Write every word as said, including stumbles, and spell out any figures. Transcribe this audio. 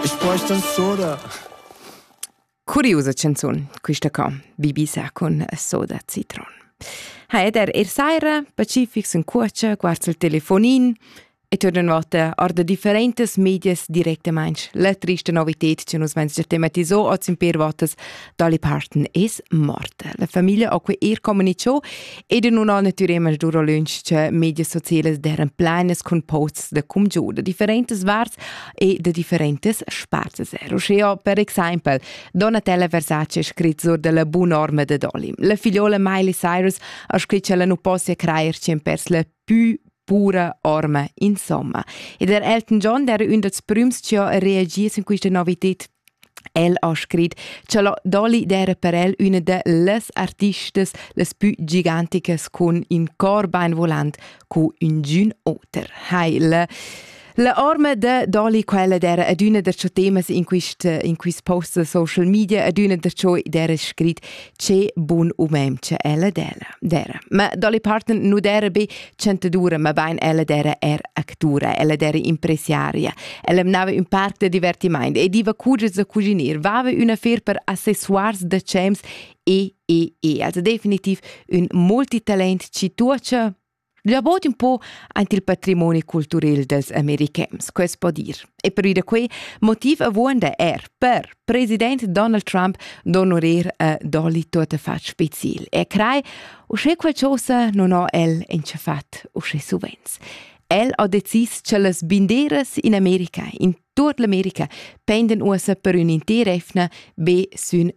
Ich bräuchte ein Soda. Curiosa canzone, questa qua, Bibisa con Soda Citron. Hai der er saira, Pacific in cuocia, guarda il telefonin, e torna volta or de differentes medias directamente. La triste novität che nos vens tematiso o per votas Dolly Parton es morta. La famiglia o que er comunicò e de non ha naturalmente duro lunch che medias sociales deren planes con posts de comgiù de differentes vars e de differentes spartes. Rocheo, per esempio, Donatella Versace scrit sur de la buonorma de Dolly. La figliola Miley Cyrus ha scrit che la non possa creer che pers la più pura orma, insomma. E der Elton John, der un dels prüms che ha reagis in questa novitet, el ha scrit che la Dolly der per el una de les artistas les più giganticas con in cor bain volant cu un giun oter. Hai la La orma de Dolly quella dera ad una der ciò temas in quist in quist post social media ad una der ciò dera scrit che bun umem che ella dera dera. Ma Dolly Parton nu dera be centadura ma bain ella dera er actura, ella dera impresiaria. Ella nava un parc de divertimento e diva cuges de cuginir, vava una fer per accessoires de chems e e e. Also definitiv un multitalent ci tuocia. La bot un po' anche il patrimonio culturale dels americans, questo può dire. E per da quei motiv avonda er per presidente Donald Trump d'onorer a Dolly tutta fat special. E crai, usce qualcosa non ha el encefat usce suvens. El ha decis che las binderas in America, in tutta l'America, penden usa per un'intera efna be sun